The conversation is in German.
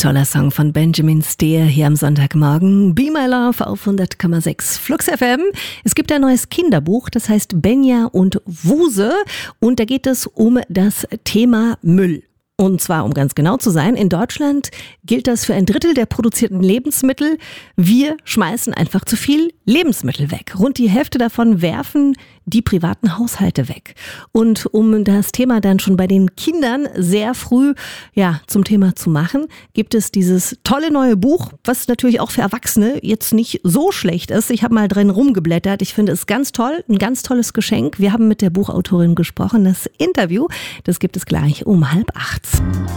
Toller Song von Benjamin Steer hier am Sonntagmorgen. Be My Love auf 100,6 Flux FM. Es gibt ein neues Kinderbuch, das heißt Benja und Wuse. Und da geht es um das Thema Müll. Und zwar, um ganz genau zu sein, in Deutschland gilt das für 1/3 der produzierten Lebensmittel. Wir schmeißen einfach zu viel Lebensmittel weg. Rund die Hälfte davon werfen die privaten Haushalte weg. Und um das Thema dann schon bei den Kindern sehr früh zum Thema zu machen, gibt es dieses tolle neue Buch, was natürlich auch für Erwachsene jetzt nicht so schlecht ist. Ich habe mal drin rumgeblättert. Ich finde es ganz toll, ein ganz tolles Geschenk. Wir haben mit der Buchautorin gesprochen. Das Interview, das gibt es gleich um 7:30.